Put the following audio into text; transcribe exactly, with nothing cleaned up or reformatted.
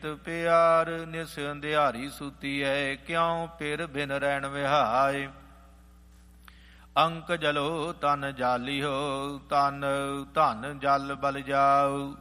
ਪਿਆਰ ਨਿਸ ਅੰਧਿਆਰੀ ਸੂਤੀ ਹੈ, ਕਿਉ ਫਿਰ ਬਿਨ ਰਹਿਣ ਵਿਹਾਏ। ਅੰਕ ਜਲੋ ਤਨ ਜਾਲੀਓ, ਤਨ ਧਨ ਜਲ ਬਲ ਜਾਉ।